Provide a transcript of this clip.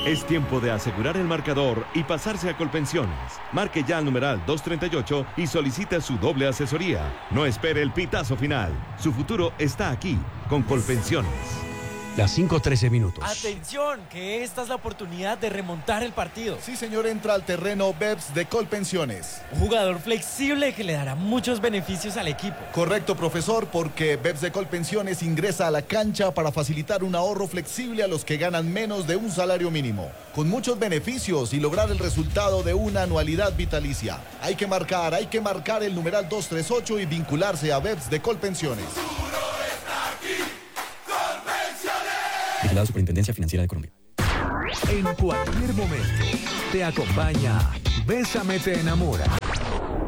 Es tiempo de asegurar el marcador y pasarse a Colpensiones. Marque ya al numeral 238 y solicite su doble asesoría. No espere el pitazo final. Su futuro está aquí, con Colpensiones. Las 5:13 minutos. Atención, que esta es la oportunidad de remontar el partido. Sí, señor, entra al terreno BEPS de Colpensiones. Un jugador flexible que le dará muchos beneficios al equipo. Correcto, profesor, porque BEPS de Colpensiones ingresa a la cancha para facilitar un ahorro flexible a los que ganan menos de un salario mínimo, con muchos beneficios y lograr el resultado de una anualidad vitalicia. Hay que marcar el numeral 238 y vincularse a BEPS de Colpensiones. Vigilado Superintendencia Financiera de Colombia. En cualquier momento te acompaña Bésame te enamora.